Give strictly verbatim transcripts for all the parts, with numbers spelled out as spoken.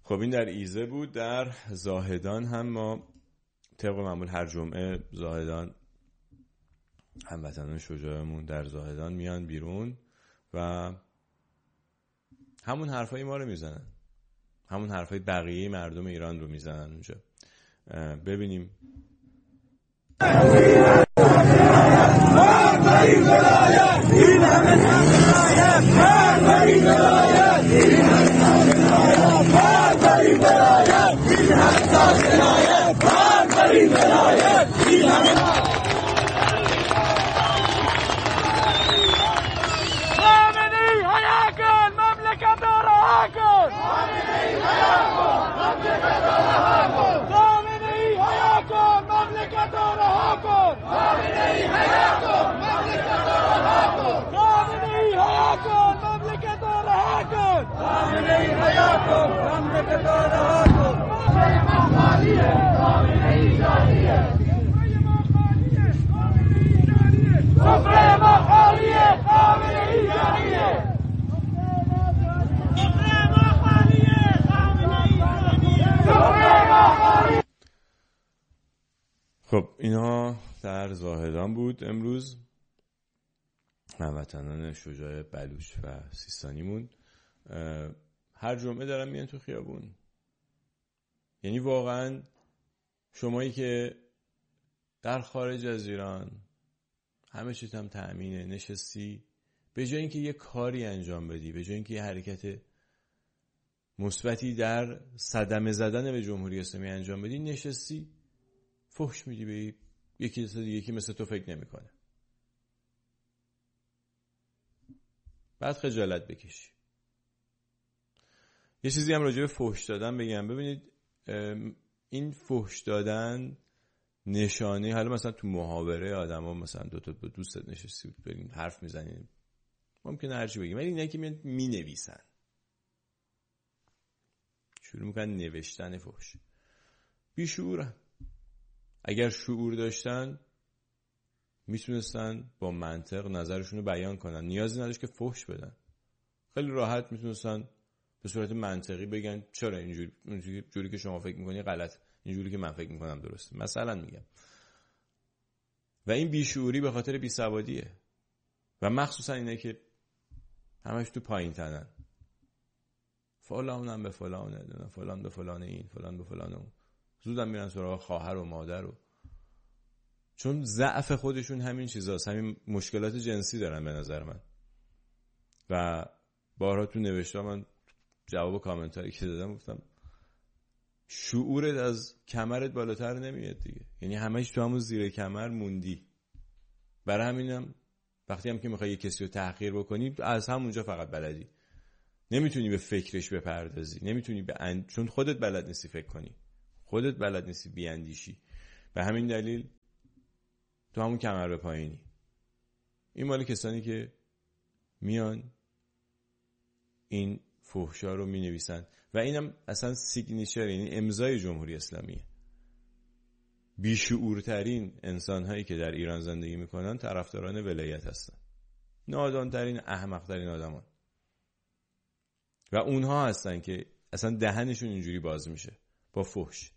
خب این در ایزه بود. در زاهدان هم ما طبق معمول هر جمعه زاهدان هموطنان شجاعمون در زاهدان میان بیرون و همون حرفای ما رو میزنن، همون حرفای بقیه مردم ایران رو میزنن اونجا. ببینیم خب اینا در زاهدان بود. امروز هموطنان شجاع بلوچ و سیستانیمون هر جمعه دارن میان تو خیابون. یعنی واقعا شمایی که در خارج از ایران همه چیت هم تأمینه، نشستی به جای اینکه یه کاری انجام بدی، به جای اینکه یه حرکت مثبتی در صدمه زدن به جمهوری اسلامی انجام بدی، نشستی فحش میدی به یکی دیگه که مثل تو فکر نمیکنه. بعد خجالت بکشی. یه چیزی هم راجع به فحش دادن بگم. ببینید این فحش دادن نشانه، حالا مثلا تو محاوره آدما مثلا دو تا دوستت نشستی بریم حرف میزنین، ممکنه هر چی بگیم، ولی اینا که میان مینویسن، شروع میکنن نوشتن فحش، بیشعورن. اگر شعور داشتن میتونستن با منطق نظرشون رو بیان کنن، نیازی نداشت که فحش بدن. خیلی راحت میتونستن به صورت منطقی بگن چرا اینجوری اینجوری جوری که شما فکر میکنی غلط، اینجوری که من فکر میکنم درسته، مثلا میگم. و این بیشعوری به خاطر بیسوادیه و مخصوصا اینه که همش تو پایین تنن، فلانم به فلانه، فلان به فلان این، فلان به فلان اون، زودم میرن سراغ خواهر و مادر و چون ضعف خودشون همین چیزاست، همین مشکلات جنسی دارن به نظر من. و بارها تو نوشته من جواب کامنتاری که دادم گفتم شعورت از کمرت بالاتر نمیاد دیگه، یعنی همش تو همون زیر کمر موندی. برای همینم وقتی هم که میخوای یه کسی رو تحقیر بکنی از همونجا فقط بلدی، نمیتونی به فکرش بپردازی، نمیتونی به اند... چون خودت بلد نیستی فکر کنی، خودت بلد نیستی بیاندیشی. به همین دلیل تو همون کمر به پایینی. این مال کسانی که میان این فحشا رو می نویسن و اینم اصلا سیگنیچر، یعنی امضای جمهوری اسلامیه. بیشعورترین انسان‌هایی که در ایران زندگی میکنن طرفداران ولایت هستن، نادانترین احمقترین آدمان، و اونها هستن که اصلا دهنشون اینجوری باز میشه با فحش.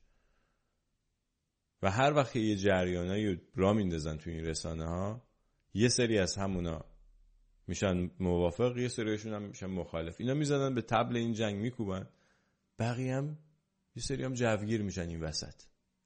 و هر وقت یه جریانایی را میندازن تو این رسانه ها، یه سری از همونا میشن موافق، یه سریشون هم میشن مخالف. اینا میزنن به طبل این جنگ میکوبن، بقیه هم یه سری هم جوگیر میشن این وسط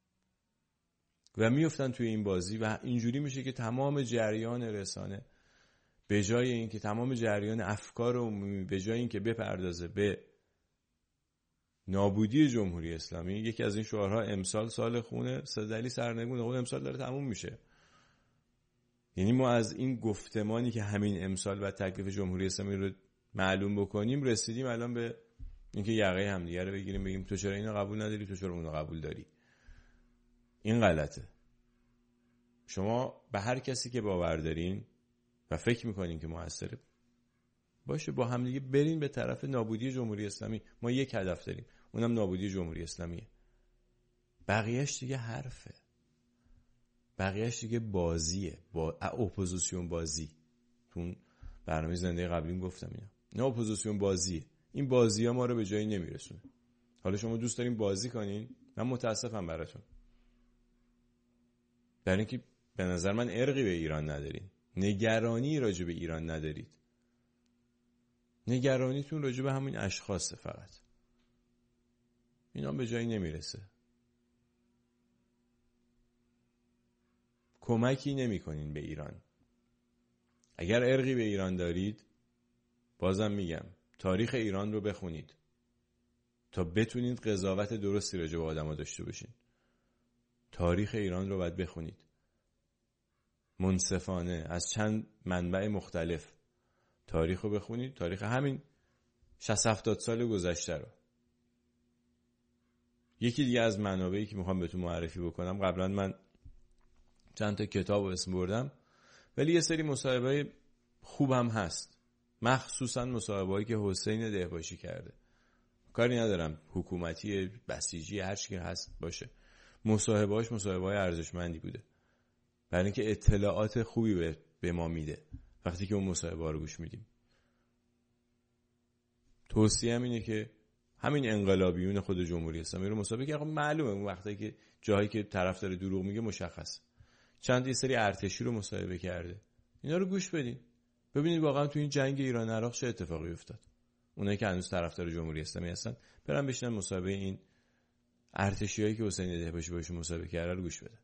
و میفتن توی این بازی و اینجوری میشه که تمام جریان رسانه به جای این که تمام جریان افکار عمومی به جای این که بپردازه به نابودی جمهوری اسلامی، یکی از این شعارها امسال سال خونه صدلی سرنگون، خود امسال داره تموم میشه. یعنی ما از این گفتمانی که همین امسال و تکلیف جمهوری اسلامی رو معلوم بکنیم رسیدیم الان به اینکه یقه همدیگه رو بگیریم بگیم تو چرا اینو قبول نداری، تو چرا اونو قبول داری. این غلطه. شما به هر کسی که باور دارین و فکر میکنین که موثره باشه، با همدیگه برین به طرف نابودی جمهوری اسلامی. ما یک هدف داریم، اونم نابودی جمهوری اسلامیه. بقیهش دیگه حرفه، بقیهش دیگه بازیه، با اپوزیسیون بازی. تو برنامه زنده قبلیم گفتم اینا، نه اپوزیسیون بازیه. این بازی ها ما رو به جایی نمیرسونه. حالا شما دوست دارین بازی کنین، من متاسفم براتون، برای اینکه به نظر من ارقی به ایران ندارین، نگرانی راجع به ایران ندارید، نگرانیتون راجع به همین اشخاصه فقط. اینا به جایی نمیرسه، کمکی نمی کنین به ایران. اگر ارقی به ایران دارید، بازم میگم تاریخ ایران رو بخونید تا بتونید قضاوت درستی راجع به آدم‌ها داشته باشین. تاریخ ایران رو باید بخونید منصفانه، از چند منبع مختلف تاریخ رو بخونید، تاریخ همین شصت هفتاد سال گذشته رو. یکی دیگه از منابعی که میخوام بهتون معرفی بکنم، قبلا من چند تا کتاب رو اسم بردم، ولی یه سری مصاحبه خوب هم هست، مخصوصا مصاحبه‌ای که حسین دهباشی کرده. کاری ندارم حکومتی، بسیجی، هر چی که هست باشه، مصاحبه‌اش مصاحبه‌های ارزشمندی بوده، برای اینکه اطلاعات خوبی به به ما میده وقتی که اون مصاحبه رو گوش میدیم. توصیه‌ام اینه که همین انقلابیون خود جمهوری اسلامی رو مصاحبه که معلومه اون وقتی که جایی که طرفدار دروغ میگه مشخص، چند یه سری ارتشی رو مصاحبه کرده، اینا رو گوش بدین ببینید واقعا تو این جنگ ایران عراق چه اتفاقی افتاد. اونایی که هنوز طرفدار جمهوری اسلامی هستن برن بشینن مصاحبه این ارتشیایی که حسین دهباشی باشون مصاحبه کرده رو گوش بدن.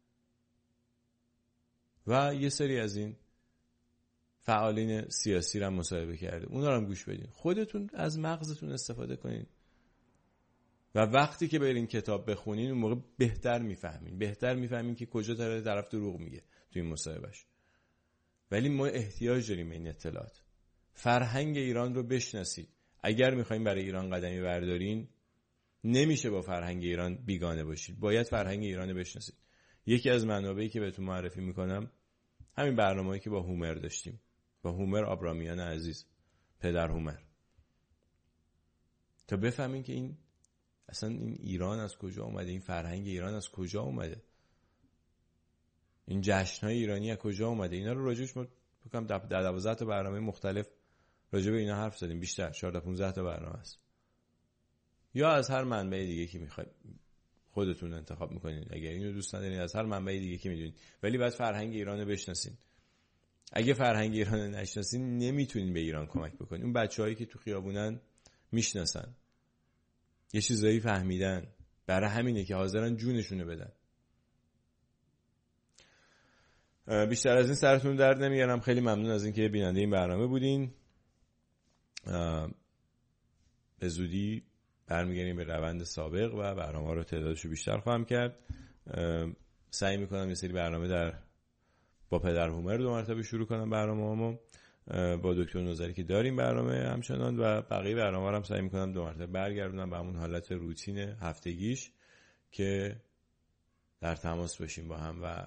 و یه سری از این فعالین سیاسی رو هم مصاحبه کرده، اونا رو هم گوش بدین. خودتون از مغزتون استفاده کنین و وقتی که برین کتاب بخونین اون موقع بهتر میفهمین بهتر میفهمین که کجا طرف طرف دروغ میگه تو این مصاحبهش. ولی ما احتیاج داریم به این اطلاعات. فرهنگ ایران رو بشناسید. اگر میخواین برای ایران قدمی بردارین، نمیشه با فرهنگ ایران بیگانه باشید، باید فرهنگ ایران رو بشناسید. یکی از منابعی که بهتون معرفی میکنم همین برنامه‌ای که با هومر داشتیم، با هومر آبرامیان عزیز، پدر هومر، تا بفهمین که این اصلا این ایران از کجا اومده، این فرهنگ ایران از کجا اومده، این جشن‌های ایرانی از کجا اومده. اینا رو راجعش ما بگم در دوازده تا برنامه مختلف راجع به اینا حرف زدیم، بیشتر چهارده پانزده تا برنامه است. یا از هر منبع دیگه که میخواید خودتون انتخاب میکنین، اگر اینو دوست ندارین از هر منبع دیگه که میدونین، ولی باید فرهنگ ایران رو بشناسین. اگه فرهنگ ایران رو نشناسین نمیتونین به ایران کمک بکنین. اون بچه‌هایی که تو خیابونن میشناسن، یه چیزایی فهمیدن، برای همینه که حاضرن جونشونو بدن. بیشتر از این سرتون درد نمیارم. خیلی ممنون از اینکه بیننده این برنامه بودین. به زودی برمیگردیم به روند سابق و برنامه رو تعدادشو بیشتر خواهم کرد. سعی میکنم یه سری برنامه در با پدر هومر دو مرتبه شروع کنم برنامه‌امو، با دکتر نظری که داریم برنامه همچنان، و بقیه برنامه رو هم سعی میکنم دو مرتبه برگردونم به همون حالت روتین هفتگیش که در تماس باشیم با هم و